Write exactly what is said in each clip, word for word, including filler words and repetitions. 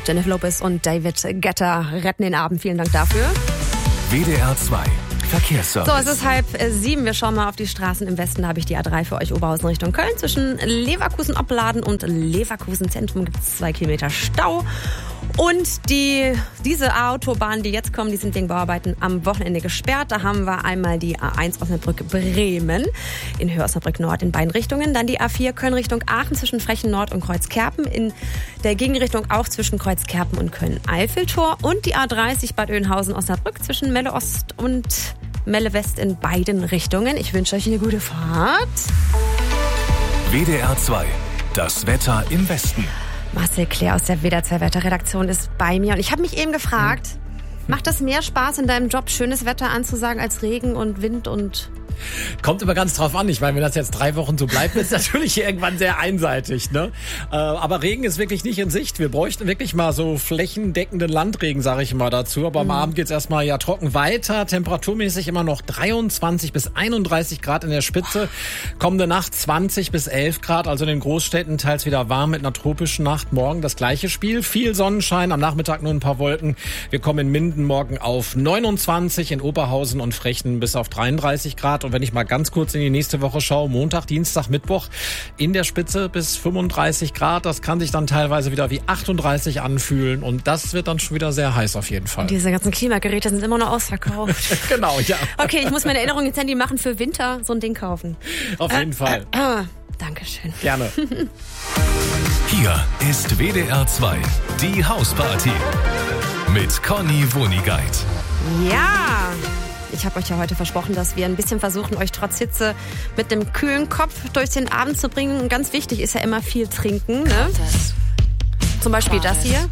Jennifer Lopez und David Guetta retten den Abend. Vielen Dank dafür. W D R zwei Verkehrsservice. So, es ist halb sieben. Wir schauen mal auf die Straßen im Westen. Da habe ich die A drei für euch, Oberhausen Richtung Köln. Zwischen Leverkusen-Opladen und Leverkusen-Zentrum gibt es zwei Kilometer Stau. Und die, diese Autobahnen, die jetzt kommen, die sind wegen Bauarbeiten am Wochenende gesperrt. Da haben wir einmal die A eins Osnabrück-Bremen in Höhe Osnabrück Nord in beiden Richtungen. Dann die A vier Köln Richtung Aachen zwischen Frechen Nord und Kreuzkerpen. In der Gegenrichtung auch zwischen Kreuzkerpen und Köln-Eiffeltor. Und die A dreißig Bad Oeynhausen-Osnabrück zwischen Melle Ost und Melle West in beiden Richtungen. Ich wünsche euch eine gute Fahrt. W D R zwei, das Wetter im Westen. Marcel Claire aus der W D R zwei Wetterredaktion ist bei mir. Und ich habe mich eben gefragt, macht das mehr Spaß in deinem Job, schönes Wetter anzusagen, als Regen und Wind und... Kommt immer ganz drauf an. Ich meine, wenn das jetzt drei Wochen so bleibt, ist es natürlich irgendwann sehr einseitig, ne? Äh, aber Regen ist wirklich nicht in Sicht. Wir bräuchten wirklich mal so flächendeckenden Landregen, sage ich mal dazu. Aber mhm. am Abend geht's erstmal ja trocken weiter. Temperaturmäßig immer noch dreiundzwanzig bis einunddreißig Grad in der Spitze. Kommende Nacht zwanzig bis elf Grad. Also in den Großstädten teils wieder warm mit einer tropischen Nacht. Morgen das gleiche Spiel. Viel Sonnenschein. Am Nachmittag nur ein paar Wolken. Wir kommen in Minden morgen auf neunundzwanzig, in Oberhausen und Frechen bis auf dreiunddreißig Grad. Und wenn ich mal ganz kurz in die nächste Woche schaue, Montag, Dienstag, Mittwoch in der Spitze bis fünfunddreißig Grad. Das kann sich dann teilweise wieder wie achtunddreißig anfühlen. Und das wird dann schon wieder sehr heiß auf jeden Fall. Und diese ganzen Klimageräte sind immer noch ausverkauft. Genau, ja. Okay, ich muss meine Erinnerung ins Handy machen, für Winter so ein Ding kaufen. Auf jeden äh, Fall. Äh, äh, Dankeschön. Gerne. Hier ist W D R zwei, die Hausparty mit Conny Wonigkeit. Ja! Ich habe euch ja heute versprochen, dass wir ein bisschen versuchen, euch trotz Hitze mit einem kühlen Kopf durch den Abend zu bringen. Und ganz wichtig ist ja immer viel trinken. Ne? Zum Beispiel das hier.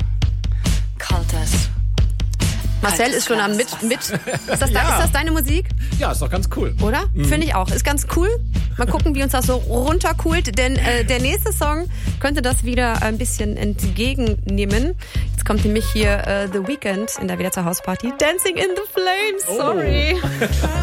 Marcel ist schon am mit. mit. Ist, das, Ja. ist das deine Musik? Ja, ist doch ganz cool. Oder? Mhm. Finde ich auch. Ist ganz cool. Mal gucken, wie uns das so runtercoolt. Denn äh, der nächste Song könnte das wieder ein bisschen entgegennehmen. Jetzt kommt nämlich hier äh, The Weeknd in der W D R zwei Hausparty. Dancing in the Flames. Sorry. Oh.